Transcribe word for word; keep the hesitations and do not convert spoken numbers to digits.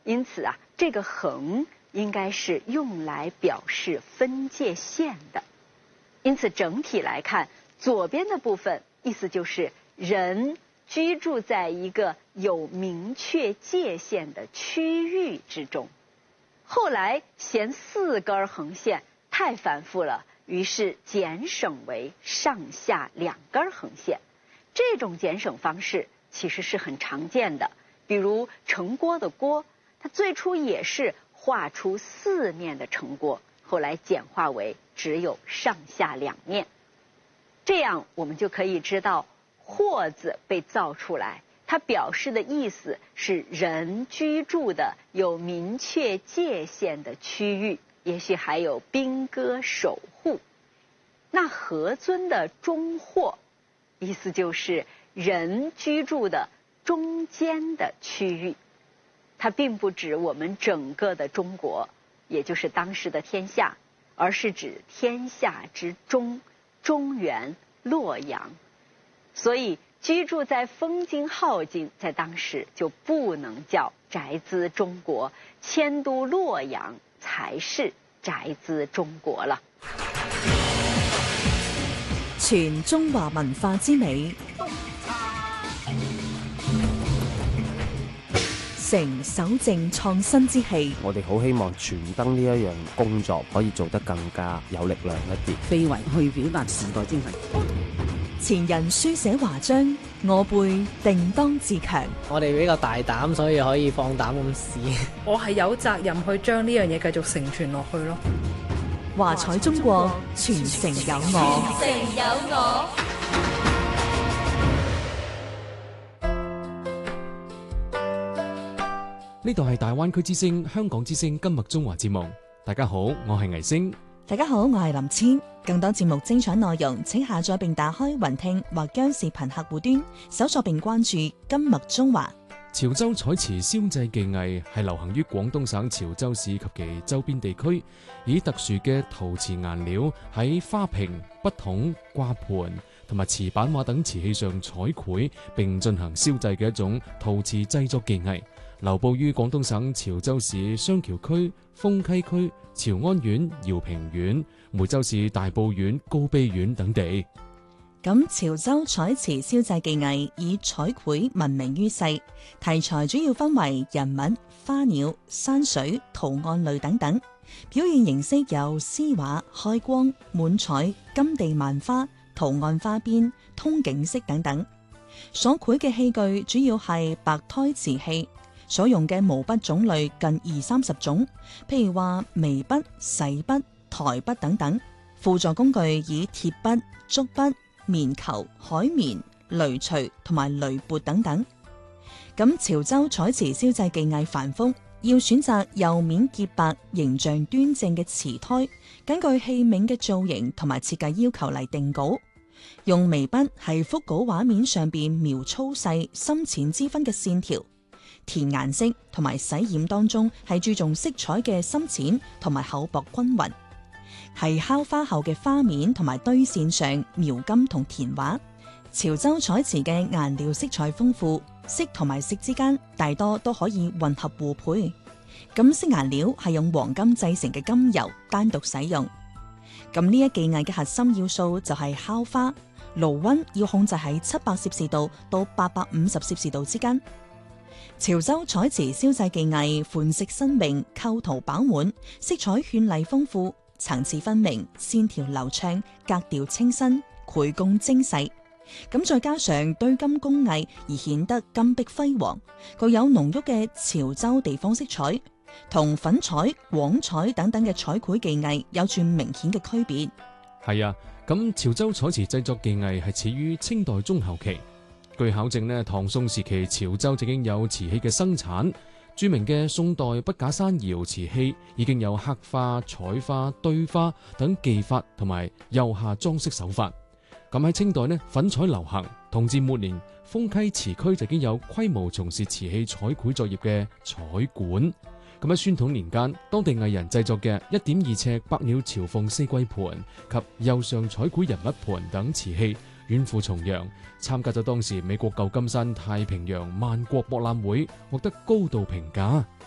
因此啊，这个横应该是用来表示分界线的。因此整体来看，左边的部分意思就是人居住在一个有明确界限的区域之中。后来嫌四根横线太繁复了，于是减省为上下两根横线。这种减省方式其实是很常见的，比如城郭的郭，它最初也是画出四面的城郭，后来简化为只有上下两面。这样我们就可以知道或字被造出来，它表示的意思是人居住的有明确界限的区域，也许还有兵戈守护。那何尊的中或，意思就是人居住的中间的区域，它并不指我们整个的中国，也就是当时的天下，而是指天下之中，中原洛阳。所以居住在丰京镐京，在当时就不能叫宅兹中国，迁都洛阳才是宅兹中國啦。 全中華文化之美，成守正創新之氣。 我哋好希望傳燈呢一樣工作可以做得更加有力量一啲， 非為去表達時代精神。 前人書寫華章，我輩定當自強。 我哋比較大膽，所以可以放膽咁試。 我係有責任去將呢樣嘢繼續承傳落去咯。 華彩中國，傳承有我。 傳承有我。 呢度係大灣區之聲、香港之聲今日中華節目。大家好，我係倪星。 大家好，我係林千。更多節目精彩內容，請下載並打開雲聽或將視頻客戶端，搜索並關注今日中華。 潮州彩瓷燒製技藝係流行於廣東省潮州市及其周邊地區，以特殊嘅陶瓷顏料喺花瓶、筆筒、掛盤同埋瓷板畫等瓷器上彩繪並進行燒製嘅一種陶瓷製作技藝，流布於廣東省潮州市雙橋區、豐溪區、潮安縣、饒平縣、梅州市大埔縣、高碑縣等地。 咁潮州彩瓷燒製技藝以彩繪聞名於世，題材主要分為人物、花鳥、山水、圖案類等等，表現形式有絲畫、開光、滿彩、金地萬花、圖案花邊、通景色等等。所繪嘅器具主要係白胎瓷器，所用嘅毛筆種類近二三十種，譬如話眉筆、洗筆、台筆等等。輔助工具以鐵筆、竹筆、棉球、海綿、雷錘同埋雷撥等等。咁潮州彩瓷燒製技藝繁複，要選擇釉面潔白、形象端正嘅瓷胎，根據器皿嘅造型同埋設計要求嚟定稿。用眉筆係複稿畫面上邊描粗細、深淺之分嘅線條，填顏色同埋洗染當中係注重色彩嘅深淺同埋厚薄均勻。係烤花後嘅花面同埋堆線上描金同填畫。潮州彩瓷嘅顏料色彩豐富，色同埋色之間大多都可以混合互配。咁色顏料係用黃金製成嘅金油單獨使用。咁呢一技藝嘅核心要素就係烤花，爐溫要控制喺七百攝氏度到八百五十攝氏度之間。潮州彩瓷燒製技藝款式新穎，構圖飽滿，色彩絢麗豐富，層次分明，線條流暢，格調清新，繪工精細。咁再加上堆金工藝而顯得金碧輝煌，具有濃郁嘅潮州地方色彩，同粉彩、廣彩等等嘅彩繪技藝有住明顯嘅區別。 係啊，咁潮州彩瓷製作技藝係始於清代中後期。據考證呢，唐宋時期潮州已經有瓷器嘅生產。著名嘅宋代筆架山窯瓷器已經有刻花、彩花、堆花等技法同埋釉下裝飾手法。咁喺清代呢，粉彩流行。同治末年，豐溪瓷區就已經有規模從事瓷器彩繪作業嘅彩館。咁喺宣統年間，當地藝人製作嘅一點二尺百鳥朝鳳四季盤及釉上彩繪人物盤等瓷器遠赴重洋，參加咗當時美國舊金山太平洋萬國博覽會，獲得高度評價。